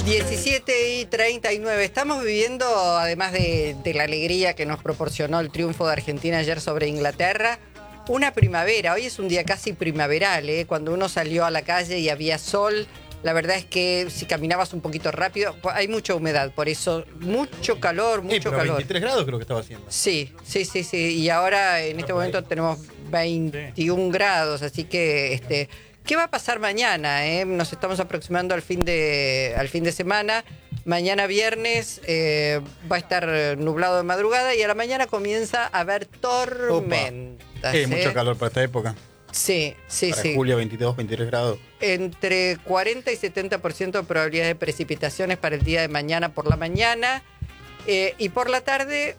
17:39. Estamos viviendo, además de la alegría que nos proporcionó el triunfo de Argentina ayer sobre Inglaterra, una primavera. Hoy es un día casi primaveral, ¿eh? Cuando uno salió a la calle y había sol, la verdad es que si caminabas un poquito rápido, hay mucha humedad, por eso mucho calor, mucho calor. 23 grados creo que estaba haciendo. Sí. Y ahora en este momento tenemos 21 grados, así que ¿qué va a pasar mañana? Nos estamos aproximando al fin de semana. Mañana viernes va a estar nublado de madrugada y a la mañana comienza a haber tormentas. Mucho calor para esta época. Sí. Julio, 22, 23 grados. Entre 40 y 70% de probabilidad de precipitaciones para el día de mañana por la mañana. Y por la tarde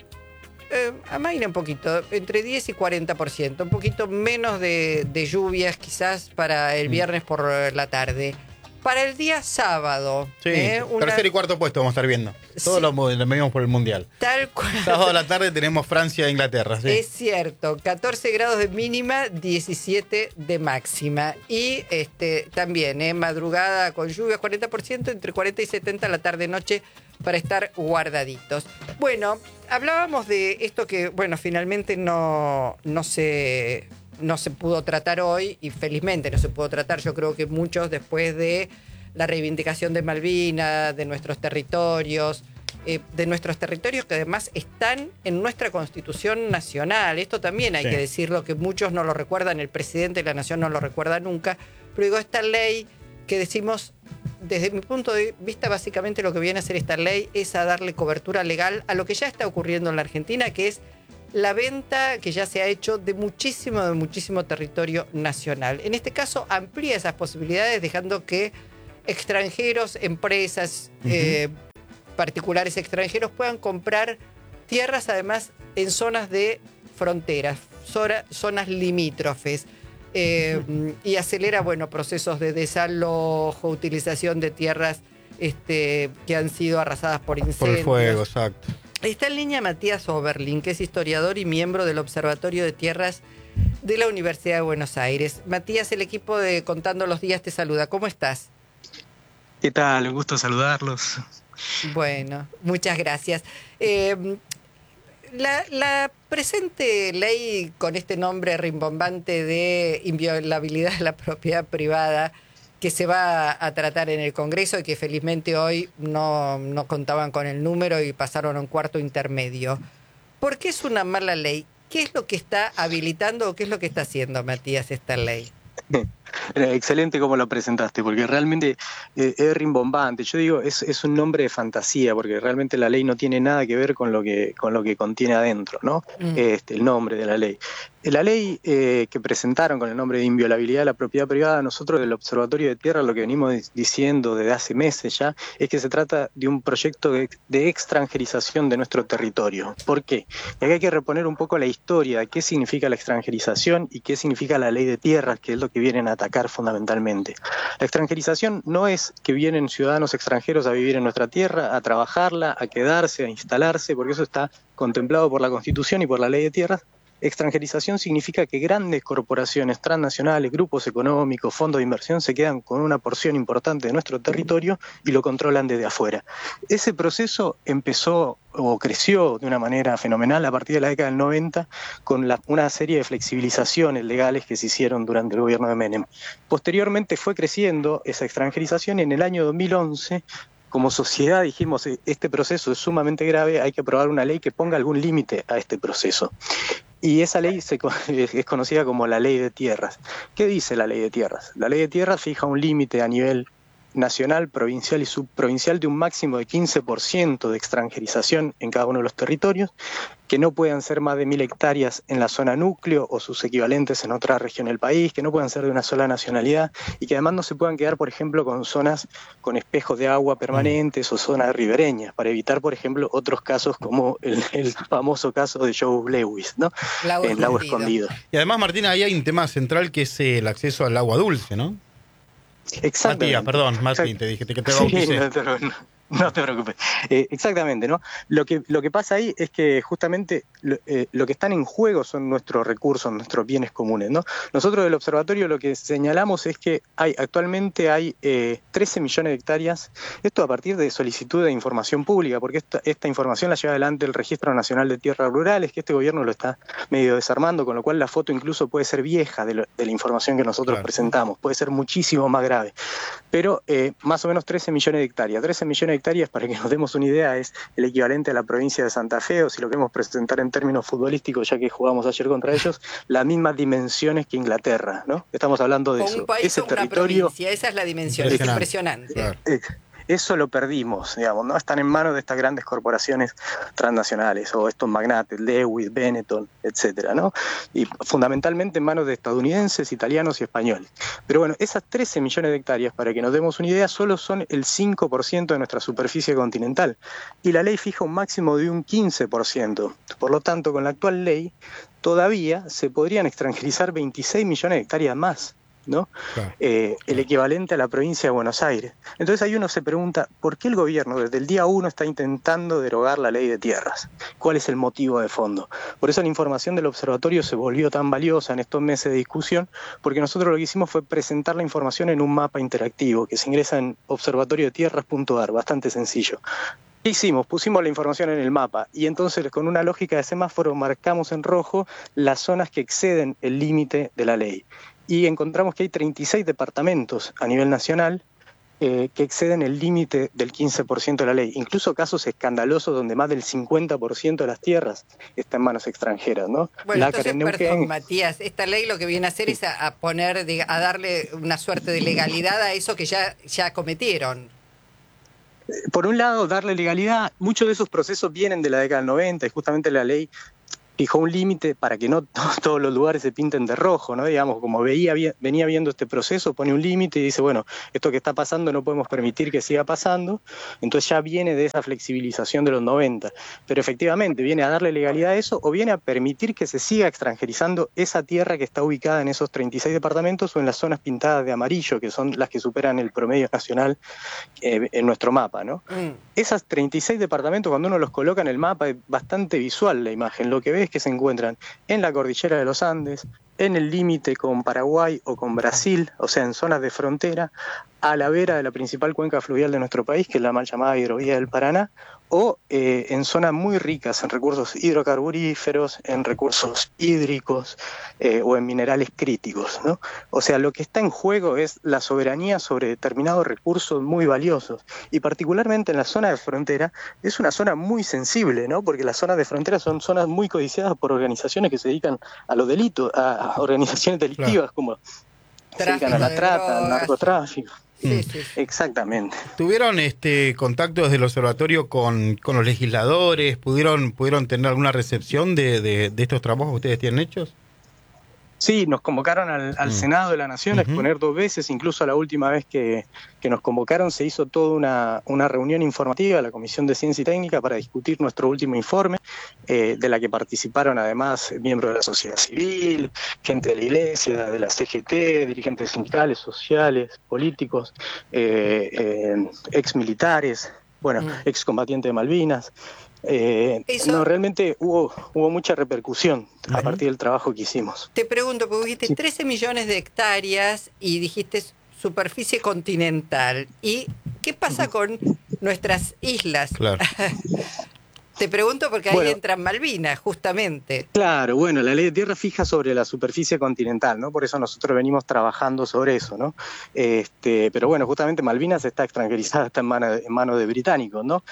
amaina un poquito, entre 10 y 40%. Un poquito menos de lluvias quizás para el viernes por la tarde. Para el día sábado. Sí, tercer y cuarto puesto vamos a estar viendo. Todos lo medimos por el Mundial. Tal cual. Sábado a la tarde tenemos Francia e Inglaterra. ¿Sí? Es cierto, 14 grados de mínima, 17 de máxima. Y también, madrugada con lluvias, 40%, entre 40 y 70 la tarde-noche para estar guardaditos. Bueno, hablábamos de esto que, bueno, finalmente no se pudo tratar hoy, y felizmente no se pudo tratar. Yo creo que muchos, después de la reivindicación de Malvinas, de nuestros territorios que además están en nuestra Constitución Nacional. Esto también hay que decirlo, que muchos no lo recuerdan, el presidente de la Nación no lo recuerda nunca, pero digo, esta ley que decimos, desde mi punto de vista, básicamente lo que viene a hacer esta ley es a darle cobertura legal a lo que ya está ocurriendo en la Argentina, que es la venta que ya se ha hecho de muchísimo territorio nacional. En este caso amplía esas posibilidades, dejando que extranjeros, empresas, particulares extranjeros puedan comprar tierras, además en zonas de fronteras, zonas limítrofes, y acelera, procesos de desalojo, utilización de tierras que han sido arrasadas por incendios. Por fuego, exacto. Está en línea Matías Oberlin, que es historiador y miembro del Observatorio de Tierras de la Universidad de Buenos Aires. Matías, el equipo de Contando los Días te saluda. ¿Cómo estás? ¿Qué tal? Un gusto saludarlos. Bueno, muchas gracias. La presente ley, con este nombre rimbombante de inviolabilidad de la propiedad privada, que se va a tratar en el Congreso y que felizmente hoy no contaban con el número y pasaron a un cuarto intermedio. ¿Por qué es una mala ley? ¿Qué es lo que está habilitando o qué es lo que está haciendo, Matías, esta ley? Excelente como lo presentaste, porque realmente es rimbombante. Yo digo, es un nombre de fantasía, porque realmente la ley no tiene nada que ver con lo que contiene adentro, ¿no? El nombre de la ley. La ley que presentaron con el nombre de inviolabilidad de la propiedad privada, nosotros del Observatorio de Tierra lo que venimos diciendo desde hace meses ya, es que se trata de un proyecto de extranjerización de nuestro territorio. ¿Por qué? Y acá hay que reponer un poco la historia de qué significa la extranjerización y qué significa la ley de tierras, que es lo que vienen a atacar fundamentalmente. La extranjerización no es que vienen ciudadanos extranjeros a vivir en nuestra tierra, a trabajarla, a quedarse, a instalarse, porque eso está contemplado por la Constitución y por la ley de tierras. Extranjerización significa que grandes corporaciones transnacionales, grupos económicos, fondos de inversión se quedan con una porción importante de nuestro territorio y lo controlan desde afuera. Ese proceso empezó o creció de una manera fenomenal a partir de la década del 90 con una serie de flexibilizaciones legales que se hicieron durante el gobierno de Menem. Posteriormente fue creciendo esa extranjerización y en el año 2011 como sociedad dijimos, este proceso es sumamente grave, hay que aprobar una ley que ponga algún límite a este proceso. Y esa ley es conocida como la Ley de Tierras. ¿Qué dice la Ley de Tierras? La Ley de Tierras fija un límite a nivel nacional, provincial y subprovincial de un máximo de 15% de extranjerización en cada uno de los territorios, que no puedan ser más de 1.000 hectáreas en la zona núcleo o sus equivalentes en otra región del país, que no puedan ser de una sola nacionalidad y que además no se puedan quedar, por ejemplo, con zonas con espejos de agua permanentes o zonas ribereñas, para evitar, por ejemplo, otros casos como el famoso caso de Joe Lewis, ¿no? El lago escondido. Y además, Martina, ahí hay un tema central que es el acceso al agua dulce, ¿no? Exactamente. Matías, perdón, Martín, te dije que te bauticé. Sí, No te preocupes. Exactamente, ¿no? Lo que pasa ahí es que justamente lo que están en juego son nuestros recursos, nuestros bienes comunes, ¿no? Nosotros del observatorio lo que señalamos es que actualmente hay 13 millones de hectáreas, esto a partir de solicitud de información pública, porque esta información la lleva adelante el Registro Nacional de Tierras Rurales, que este gobierno lo está medio desarmando, con lo cual la foto incluso puede ser vieja de la información que nosotros presentamos, puede ser muchísimo más grave. Pero más o menos 13 millones de hectáreas. 13 millones de hectáreas, para que nos demos una idea, es el equivalente a la provincia de Santa Fe, o si lo queremos presentar en términos futbolísticos, ya que jugamos ayer contra ellos, las mismas dimensiones que Inglaterra, ¿no? Estamos hablando de eso. Un país ese o una territorio, provincia, esa es la dimensión, es impresionante. Claro. eso lo perdimos, digamos, ¿no? Están en manos de estas grandes corporaciones transnacionales, o estos magnates, Lewis, Benetton, etcétera, ¿no? Y fundamentalmente en manos de estadounidenses, italianos y españoles. Pero bueno, esas 13 millones de hectáreas, para que nos demos una idea, solo son el 5% de nuestra superficie continental. Y la ley fija un máximo de un 15%. Por lo tanto, con la actual ley, todavía se podrían extranjerizar 26 millones de hectáreas más, ¿no? Claro. El equivalente a la provincia de Buenos Aires. Entonces ahí uno se pregunta, ¿por qué el gobierno desde el día 1 está intentando derogar la ley de tierras? ¿Cuál es el motivo de fondo? Por eso la información del observatorio se volvió tan valiosa en estos meses de discusión, porque nosotros lo que hicimos fue presentar la información en un mapa interactivo que se ingresa en observatoriotierras.ar, bastante sencillo. ¿Qué hicimos? Pusimos la información en el mapa y entonces con una lógica de semáforo marcamos en rojo las zonas que exceden el límite de la ley. Y encontramos que hay 36 departamentos a nivel nacional que exceden el límite del 15% de la ley. Incluso casos escandalosos donde más del 50% de las tierras está en manos extranjeras, ¿no? Bueno, entonces, perdón, Matías, esta ley lo que viene a hacer es a poner, a darle una suerte de legalidad a eso que ya cometieron. Por un lado, darle legalidad. Muchos de esos procesos vienen de la década del 90 y justamente la ley fijó un límite para que no todos los lugares se pinten de rojo, ¿no? Digamos, como venía viendo este proceso, pone un límite y dice, bueno, esto que está pasando no podemos permitir que siga pasando, entonces ya viene de esa flexibilización de los 90. Pero efectivamente, viene a darle legalidad a eso o viene a permitir que se siga extranjerizando esa tierra que está ubicada en esos 36 departamentos o en las zonas pintadas de amarillo, que son las que superan el promedio nacional en nuestro mapa, ¿no? Esas 36 departamentos, cuando uno los coloca en el mapa, es bastante visual la imagen. Lo que ves que se encuentran en la cordillera de los Andes, en el límite con Paraguay o con Brasil, o sea, en zonas de frontera, a la vera de la principal cuenca fluvial de nuestro país, que es la mal llamada hidrovía del Paraná, o en zonas muy ricas en recursos hidrocarburíferos, en recursos hídricos o en minerales críticos, ¿no? O sea, lo que está en juego es la soberanía sobre determinados recursos muy valiosos, y particularmente en la zona de frontera es una zona muy sensible, ¿no? Porque las zonas de frontera son zonas muy codiciadas por organizaciones que se dedican a los delitos, a organizaciones delictivas, claro, como se dedican a la trata, al narcotráfico. Sí, sí. Exactamente. ¿Tuvieron contacto desde el observatorio con los legisladores? ¿Pudieron tener alguna recepción de estos trabajos que ustedes tienen hechos? Sí, nos convocaron al Senado de la Nación a exponer 2 veces, incluso la última vez que nos convocaron se hizo toda una reunión informativa de la Comisión de Ciencia y Técnica para discutir nuestro último informe, de la que participaron además miembros de la sociedad civil, gente de la iglesia, de la CGT, dirigentes sindicales, sociales, políticos, exmilitares, bueno, excombatientes de Malvinas. No, realmente hubo mucha repercusión a partir del trabajo que hicimos. Te pregunto, porque dijiste 13 millones de hectáreas y dijiste superficie continental. ¿Y qué pasa con nuestras islas? Claro. Te pregunto porque ahí entran Malvinas, justamente. Claro, bueno, la ley de tierra fija sobre la superficie continental, ¿no? Por eso nosotros venimos trabajando sobre eso, ¿no? Pero bueno, justamente Malvinas está extranjerizada, está en manos de británicos, ¿no?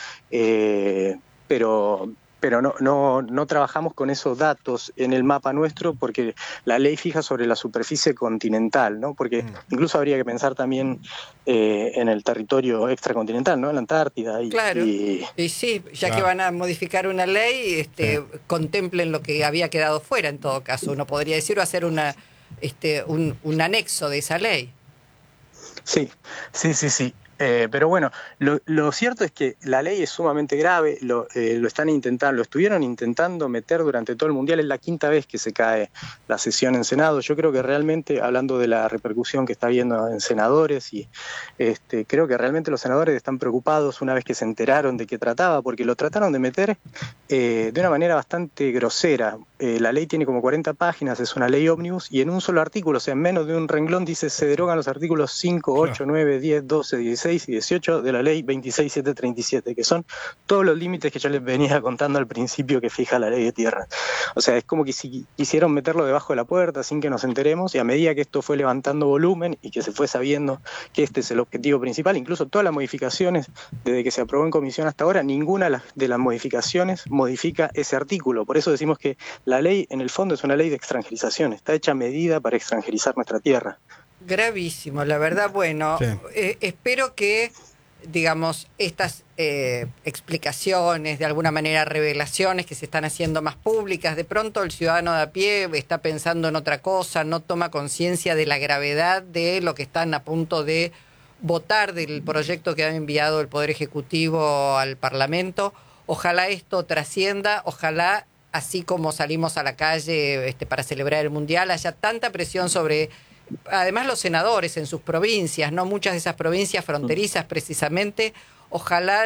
Pero no trabajamos con esos datos en el mapa nuestro porque la ley fija sobre la superficie continental, ¿no? Porque incluso habría que pensar también en el territorio extracontinental, ¿no? En la Antártida. Claro, y sí, ya que van a modificar una ley, contemplen lo que había quedado fuera en todo caso. Uno podría decir o hacer un anexo de esa ley. Sí. Pero bueno, lo cierto es que la ley es sumamente grave, lo estuvieron intentando meter durante todo el Mundial, es la quinta vez que se cae la sesión en Senado. Yo creo que realmente, hablando de la repercusión que está habiendo en senadores, y creo que realmente los senadores están preocupados una vez que se enteraron de qué trataba, porque lo trataron de meter de una manera bastante grosera. La ley tiene como 40 páginas, es una ley ómnibus, y en un solo artículo, o sea, en menos de un renglón, dice se derogan los artículos 5, 8, 9, 10, 12, 16 y 18 de la ley 26737, que son todos los límites que yo les venía contando al principio que fija la ley de tierras. O sea, es como que si quisieron meterlo debajo de la puerta sin que nos enteremos, y a medida que esto fue levantando volumen y que se fue sabiendo que este es el objetivo principal, incluso todas las modificaciones, desde que se aprobó en comisión hasta ahora, ninguna de las modificaciones modifica ese artículo. Por eso decimos que la ley, en el fondo, es una ley de extranjerización, está hecha a medida para extranjerizar nuestra tierra. Gravísimo, la verdad. Bueno, sí. Espero que, digamos, estas explicaciones, de alguna manera revelaciones que se están haciendo más públicas, de pronto el ciudadano de a pie está pensando en otra cosa, no toma conciencia de la gravedad de lo que están a punto de votar, del proyecto que ha enviado el Poder Ejecutivo al Parlamento. Ojalá esto trascienda, ojalá, así como salimos a la calle para celebrar el Mundial, haya tanta presión sobre, además, los senadores en sus provincias, ¿no? Muchas de esas provincias fronterizas, precisamente, ojalá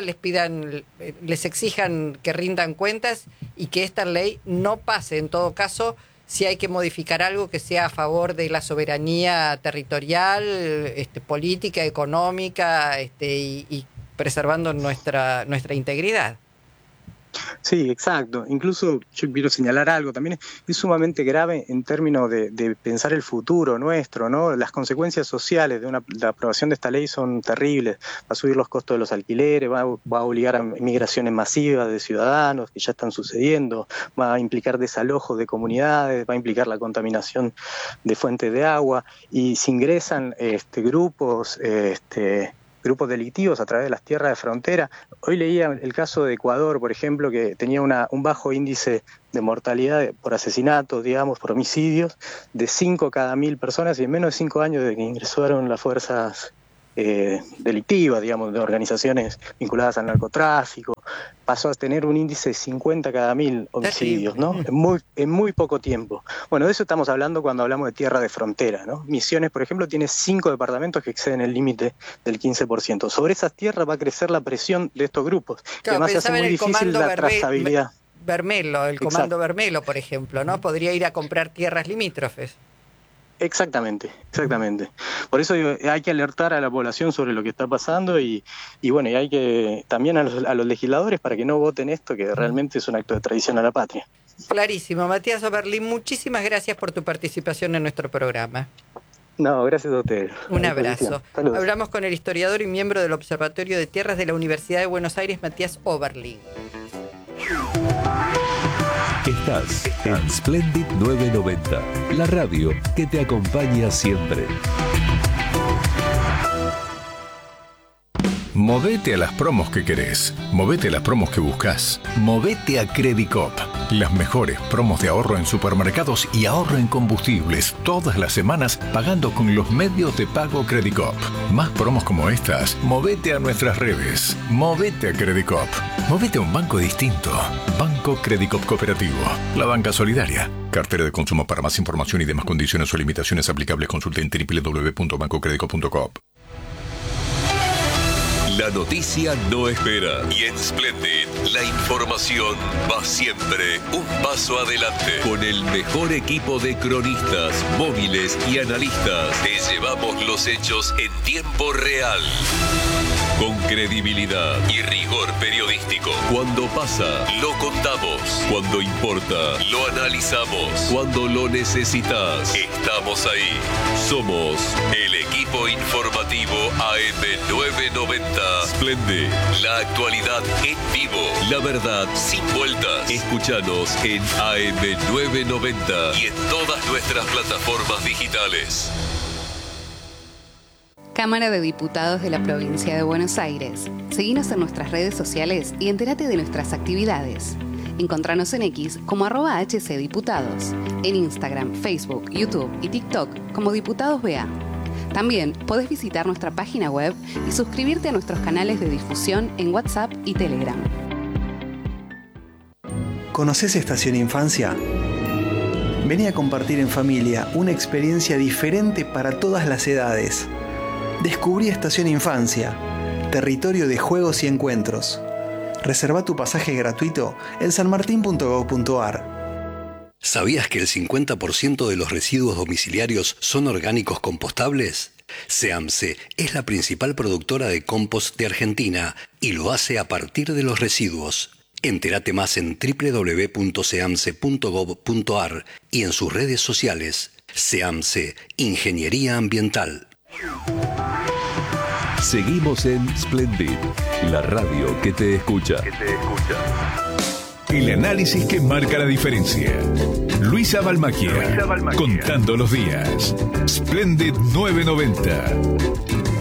les exijan que rindan cuentas y que esta ley no pase. En todo caso, si hay que modificar algo, que sea a favor de la soberanía territorial, política, económica, y preservando nuestra integridad. Sí, exacto. Incluso yo quiero señalar algo, también es sumamente grave en términos de pensar el futuro nuestro, ¿no? Las consecuencias sociales de la aprobación de esta ley son terribles. Va a subir los costos de los alquileres, va a obligar a migraciones masivas de ciudadanos que ya están sucediendo, va a implicar desalojos de comunidades, va a implicar la contaminación de fuentes de agua, y si ingresan grupos delictivos a través de las tierras de frontera. Hoy leía el caso de Ecuador, por ejemplo, que tenía un bajo índice de mortalidad por asesinatos, digamos, por homicidios, de 5 cada 1000 personas, y en menos de 5 años de que ingresaron las fuerzas delictivas, digamos, de organizaciones vinculadas al narcotráfico, pasó a tener un índice de 50 cada 1000 homicidios, ¿no? En muy poco tiempo. Bueno, de eso estamos hablando cuando hablamos de tierra de frontera, ¿no? Misiones, por ejemplo, tiene 5 departamentos que exceden el límite del 15%. Sobre esas tierras va a crecer la presión de estos grupos, que además se hace muy difícil la trazabilidad. El Comando Bermelo, por ejemplo, ¿no? Podría ir a comprar tierras limítrofes. Exactamente. Por eso hay que alertar a la población sobre lo que está pasando, y bueno, y hay que también a los legisladores para que no voten esto, que realmente es un acto de traición a la patria. Clarísimo. Matías Oberlin, muchísimas gracias por tu participación en nuestro programa. No, gracias a ustedes. Un abrazo. Hablamos con el historiador y miembro del Observatorio de Tierras de la Universidad de Buenos Aires, Matías Oberlin. Estás en Splendid 990, la radio que te acompaña siempre. Movete a las promos que querés. Movete a las promos que buscas. Movete a Credicop. Las mejores promos de ahorro en supermercados y ahorro en combustibles todas las semanas, pagando con los medios de pago Credicop. Más promos como estas, movete a nuestras redes. Movete a Credicop. Movete a un banco distinto. Banco Credicop Cooperativo. La banca solidaria. Cartera de consumo. Para más información y demás condiciones o limitaciones aplicables, consulte en www.bancocredico.com. La noticia no espera, y en Splendid la información va siempre un paso adelante. Con el mejor equipo de cronistas, móviles y analistas, te llevamos los hechos en tiempo real. Con credibilidad y rigor periodístico. Cuando pasa, lo contamos. Cuando importa, lo analizamos. Cuando lo necesitas, estamos ahí. Somos el equipo informativo AM990. Splendid, la actualidad en vivo. La verdad sin vueltas. Escúchanos en AM990 y en todas nuestras plataformas digitales. Cámara de Diputados de la Provincia de Buenos Aires. Seguinos en nuestras redes sociales y entérate de nuestras actividades. Encontranos en X como @HCDiputados, en Instagram, Facebook, YouTube y TikTok como Diputados BA. También podés visitar nuestra página web y suscribirte a nuestros canales de difusión en WhatsApp y Telegram. ¿Conocés Estación Infancia? Vení a compartir en familia una experiencia diferente para todas las edades. Descubrí Estación Infancia, territorio de juegos y encuentros. Reserva tu pasaje gratuito en sanmartin.gov.ar. ¿Sabías que el 50% de los residuos domiciliarios son orgánicos compostables? SEAMSE es la principal productora de compost de Argentina y lo hace a partir de los residuos. Entérate más en www.seamse.gov.ar y en sus redes sociales. SEAMSE, Ingeniería Ambiental. Seguimos en Splendid, la radio que te escucha. El análisis que marca la diferencia. Luisa Balmacchia, contando los días. Splendid 990.